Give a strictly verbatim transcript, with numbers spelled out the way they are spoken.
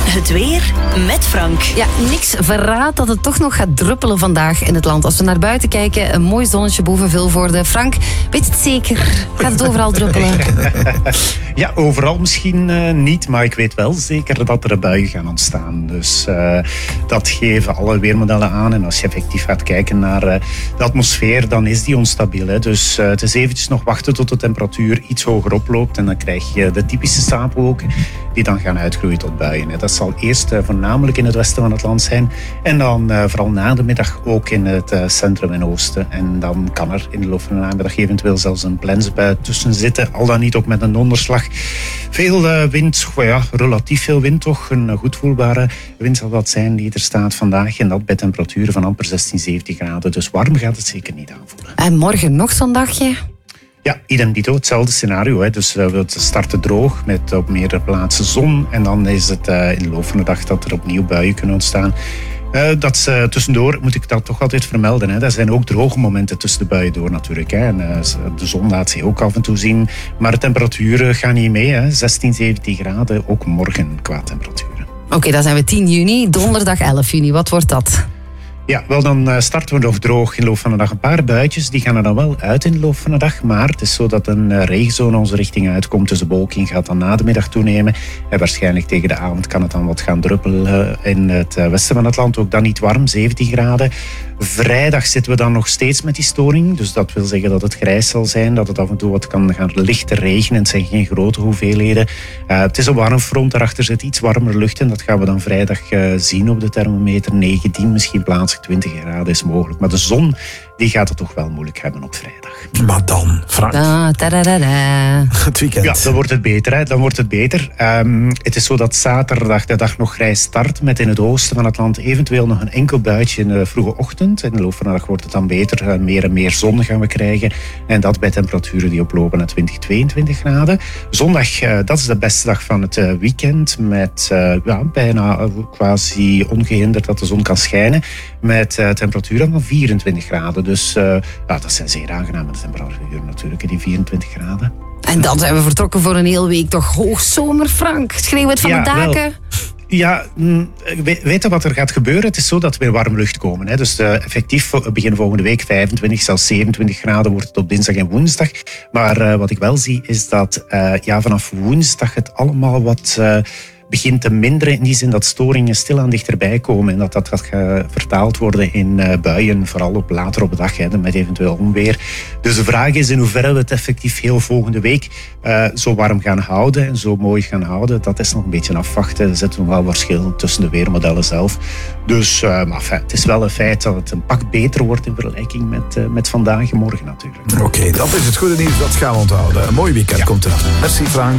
Het weer met Frank. Ja, niks verraadt dat het toch nog gaat druppelen vandaag in het land. Als we naar buiten kijken, een mooi zonnetje boven Vilvoorde. Frank, weet je het zeker? Gaat het overal druppelen? Ja, overal misschien uh, niet, maar ik weet wel zeker dat er buien gaan ontstaan. Dus uh, dat geven alle weermodellen aan. En als je effectief gaat kijken naar uh, de atmosfeer, dan is die onstabiel. Hè. Dus uh, het is eventjes nog wachten tot de temperatuur iets hoger oploopt. En dan krijg je de typische stapelwolken die dan gaan uitgroeien tot buien. Hè. Dat zal eerst uh, voornamelijk in het westen van het land zijn. En dan uh, vooral na de middag ook in het uh, centrum en oosten. En dan kan er in de loop van de namiddag eventueel zelfs een plensbui tussen zitten. Al dan niet ook met een donderslag. Veel uh, wind, well ja, relatief veel wind toch. Een uh, goed voelbare wind zal dat zijn die er staat vandaag. En dat bij temperaturen van amper zestien, zeventien graden. Dus warm gaat het zeker niet aanvoelen. En morgen nog zo'n dagje? Ja, idem dito, hetzelfde scenario. Hè. Dus uh, we starten droog met op meerdere plaatsen zon. En dan is het uh, in de loop van de dag dat er opnieuw buien kunnen ontstaan. Uh, dat uh, tussendoor moet ik dat toch altijd vermelden. Hè. Er zijn ook droge momenten tussen de buien door natuurlijk. Hè. En, uh, de zon laat zich ook af en toe zien. Maar de temperaturen gaan niet mee. Hè. zestien, zeventien graden, ook morgen qua temperaturen. Oké, okay, dan zijn we tien juni, donderdag elf juni. Wat wordt dat? Ja, wel dan starten we nog droog in de loop van de dag. Een paar buitjes, die gaan er dan wel uit in de loop van de dag. Maar het is zo dat een regenzone onze richting uitkomt. Dus de bewolking gaat dan na de middag toenemen. En waarschijnlijk tegen de avond kan het dan wat gaan druppelen in het westen van het land. Ook dan niet warm, zeventien graden. Vrijdag zitten we dan nog steeds met die storing. Dus dat wil zeggen dat het grijs zal zijn. Dat het af en toe wat kan gaan lichter regenen. Het zijn geen grote hoeveelheden. Uh, het is een warm front. Daarachter zit iets warmer lucht. En dat gaan we dan vrijdag uh, zien op de thermometer. negentien, misschien plaatselijk twintig graden is mogelijk. Maar de zon die gaat het toch wel moeilijk hebben op vrijdag. Maar dan, Frank. Da, da, da, da, da. Het weekend. Ja, dan wordt het beter. Hè. Dan wordt het beter. Um, het is zo dat zaterdag de dag nog grijs start. Met in het oosten van het land eventueel nog een enkel buitje in de vroege ochtend. In de loop van de dag wordt het dan beter. Uh, meer en meer zon gaan we krijgen. En dat bij temperaturen die oplopen naar twintig, tweeëntwintig graden. Zondag, uh, dat is de beste dag van het uh, weekend. Met uh, ja, bijna uh, quasi ongehinderd dat de zon kan schijnen. Met uh, temperaturen van vierentwintig graden. Dus uh, ja, dat zijn zeer aangename temperaturen natuurlijk, die vierentwintig graden. En dan zijn we vertrokken voor een hele week toch hoogzomer, Frank. Schreeuw het van ja, de daken. Wel. Ja, weet je wat er gaat gebeuren? Het is zo dat we in warme lucht komen. Hè. Dus uh, effectief begin volgende week vijfentwintig, zelfs zevenentwintig graden wordt het op dinsdag en woensdag. Maar uh, wat ik wel zie is dat uh, ja, vanaf woensdag het allemaal wat Uh, begint te minderen in die zin dat storingen stilaan dichterbij komen en dat dat gaat vertaald worden in uh, buien, vooral op later op de dag, hè, met eventueel onweer. Dus de vraag is in hoeverre we het effectief heel volgende week uh, zo warm gaan houden en zo mooi gaan houden. Dat is nog een beetje afwachten. Er zitten nog wel verschillen tussen de weermodellen zelf. Dus uh, maar enfin, het is wel een feit dat het een pak beter wordt in vergelijking met, uh, met vandaag en morgen natuurlijk. Oké, okay, dat is het goede nieuws. Dat gaan we onthouden. Een mooi weekend ja. komt er. Merci Frank.